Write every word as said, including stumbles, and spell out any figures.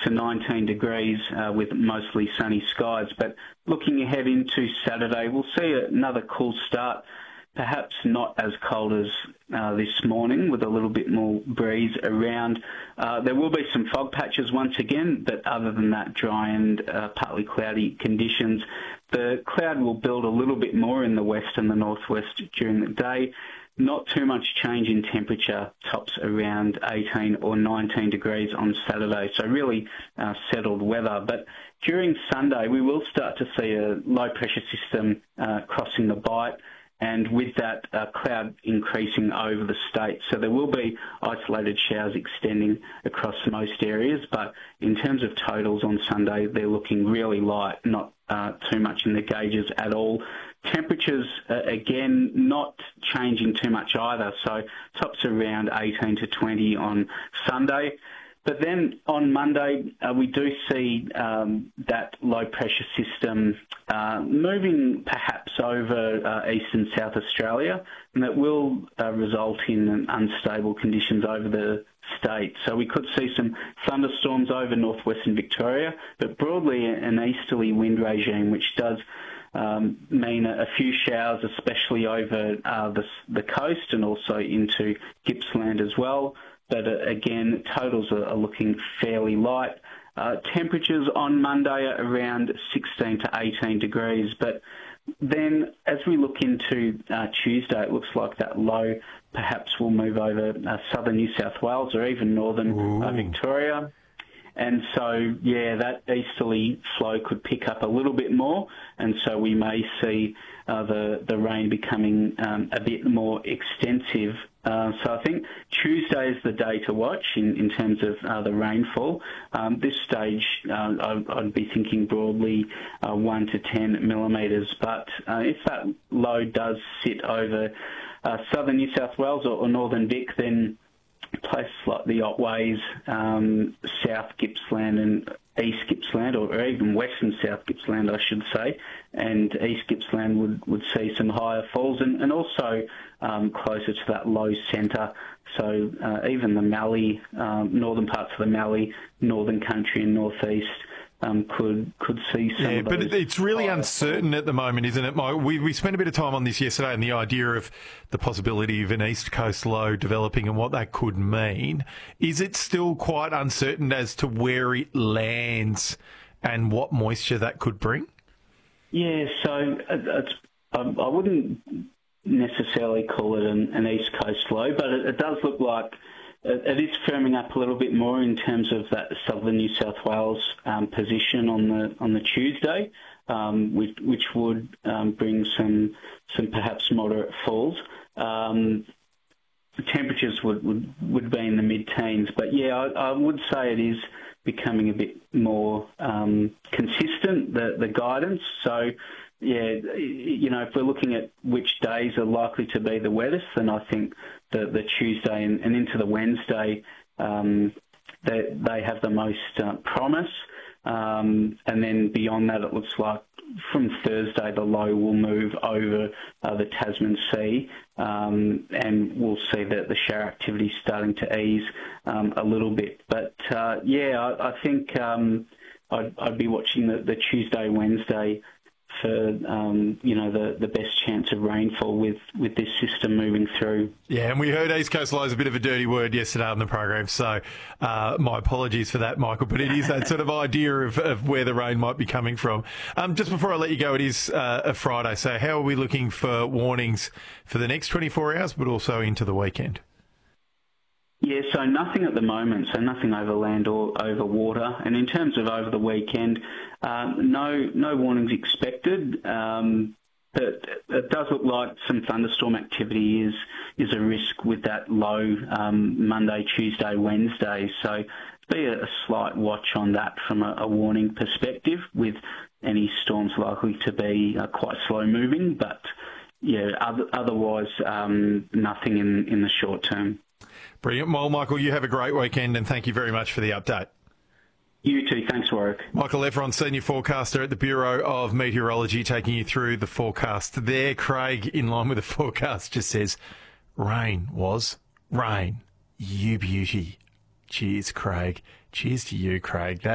to nineteen degrees uh, with mostly sunny skies. But looking ahead into Saturday, we'll see another cool start. Perhaps not as cold as uh, this morning, with a little bit more breeze around. Uh, there will be some fog patches once again, but other than that, dry and uh, partly cloudy conditions. The cloud will build a little bit more in the west and the northwest during the day. Not too much change in temperature, tops around eighteen or nineteen degrees on Saturday, so really uh, settled weather. But during Sunday, we will start to see a low-pressure system uh, crossing the Bight, and with that, uh, cloud increasing over the state. So there will be isolated showers extending across most areas, but in terms of totals on Sunday, they're looking really light, not uh, too much in the gauges at all. Temperatures, uh, again, not changing too much either, so tops around eighteen to twenty on Sunday. But then on Monday, uh, we do see um, that low-pressure system uh, moving perhaps over uh, east and south Australia, and that will uh, result in unstable conditions over the state. So we could see some thunderstorms over northwestern Victoria, but broadly an easterly wind regime, which does um, mean a few showers, especially over uh, the, the coast and also into Gippsland as well. But uh, again, totals are, are looking fairly light. Uh, temperatures on Monday are around sixteen to eighteen degrees, but then as we look into uh, Tuesday, it looks like that low perhaps will move over uh, southern New South Wales or even northern uh, Victoria. And so, yeah, that easterly flow could pick up a little bit more, and so we may see uh, the, the rain becoming um, a bit more extensive. Uh, so I think Tuesday is the day to watch in, in terms of uh, the rainfall. Um, this stage, uh, I, I'd be thinking broadly uh, one to ten millimetres, but uh, if that low does sit over uh, southern New South Wales or, or northern Vic, then places like the Otways, um, South Gippsland and East Gippsland, or, or even West and South Gippsland, I should say, and East Gippsland would, would see some higher falls, and, and also um, closer to that low centre. So uh, even the Mallee, um, northern parts of the Mallee, northern country and northeast, Um, could could see some yeah, of those. but it's really uncertain at the moment, isn't it, Mike? We, we spent a bit of time on this yesterday and the idea of the possibility of an East Coast low developing and what that could mean. Is it still quite uncertain as to where it lands and what moisture that could bring? Yeah, so it's, I, I wouldn't necessarily call it an, an East Coast low, but it, it does look like it is firming up a little bit more in terms of that southern New South Wales um, position on the on the Tuesday, um, which, which would um, bring some some perhaps moderate falls. Um, temperatures would, would, would be in the mid-teens, but yeah, I, I would say it is becoming a bit more um, consistent, the, the guidance. So, yeah, you know, if we're looking at which days are likely to be the wettest, then I think the, the Tuesday and, and into the Wednesday, um, they, they have the most uh, promise. Um, and then beyond that, it looks like from Thursday, the low will move over uh, the Tasman Sea, um, and we'll see that the shower activity starting to ease um, a little bit. But, uh, yeah, I, I think um, I'd, I'd be watching the, the Tuesday, Wednesday for, um, you know, the, the best chance of rainfall with, with this system moving through. Yeah, and we heard East Coast low is a bit of a dirty word yesterday on the program, so uh, my apologies for that, Michael, but it is that sort of idea of, of where the rain might be coming from. Um, just before I let you go, it is uh, a Friday, so how are we looking for warnings for the next twenty-four hours, but also into the weekend? Yeah, so nothing at the moment, so nothing over land or over water. And in terms of over the weekend, um, no no warnings expected. Um, but it does look like some thunderstorm activity is is a risk with that low um, Monday, Tuesday, Wednesday. So be a, a slight watch on that from a, a warning perspective, with any storms likely to be uh, quite slow moving. But yeah, other, otherwise um, nothing in, in the short term. Brilliant. Well, Michael, you have a great weekend, and thank you very much for the update. You too. Thanks, Warwick. Michael Everon, Senior Forecaster at the Bureau of Meteorology, taking you through the forecast there. Craig, in line with the forecast, just says, rain was rain. You beauty. Cheers, Craig. Cheers to you, Craig. That